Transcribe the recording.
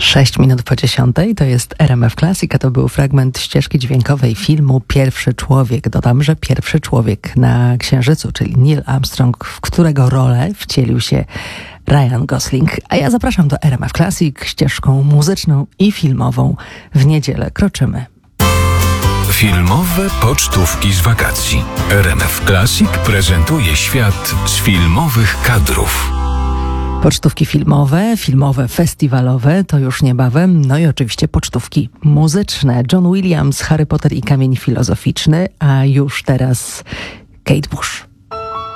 6:06 to jest RMF Classic, a to był fragment ścieżki dźwiękowej filmu Pierwszy Człowiek. Dodam, że pierwszy człowiek na Księżycu, czyli Neil Armstrong, w którego rolę wcielił się Ryan Gosling. A ja zapraszam do RMF Classic ścieżką muzyczną i filmową. W niedzielę kroczymy. Filmowe pocztówki z wakacji. RMF Classic prezentuje świat z filmowych kadrów. Pocztówki filmowe, festiwalowe, to już niebawem. No i oczywiście pocztówki muzyczne. John Williams, Harry Potter i Kamień Filozoficzny, a już teraz Kate Bush.